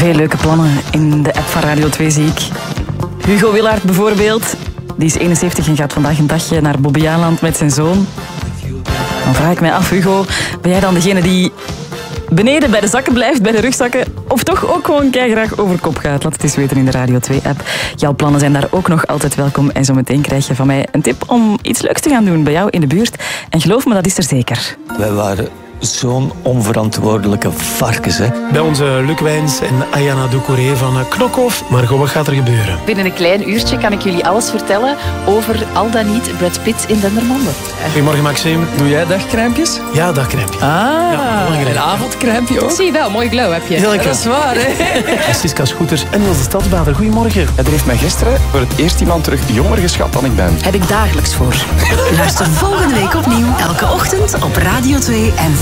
Veel leuke plannen in de app van Radio 2 zie ik. Hugo Willaert bijvoorbeeld. Die is 71 en gaat vandaag een dagje naar Bobbejaanland met zijn zoon. Dan vraag ik mij af, Hugo, ben jij dan degene die beneden bij de zakken blijft, bij de rugzakken, of toch ook gewoon keigraag over kop gaat? Laat het eens weten in de Radio 2-app. Jouw plannen zijn daar ook nog altijd welkom. En zometeen krijg je van mij een tip om iets leuks te gaan doen bij jou in de buurt. En geloof me, dat is er zeker. Wij waren zo'n onverantwoordelijke varkens, hè. Bij onze Luc Wijns en Ayana Doucouré van Knokhof. Margot, wat gaat er gebeuren? Binnen een klein uurtje kan ik jullie alles vertellen over al dan niet Brad Pitt in Dendermonde. Goedemorgen, Maxime. Doe jij dagcrèmpjes? Ja, dagcrempje. Een avondcrèmpje ook? Zie je wel, mooi glow heb je. Heel lekker. Dat is waar, hè? Siska Scooters en Niels de Stadsbader. Goedemorgen. Er heeft mij gisteren voor het eerst iemand terug jonger geschat dan ik ben. Heb ik dagelijks voor. Luister volgende week opnieuw, elke ochtend op Radio 2 en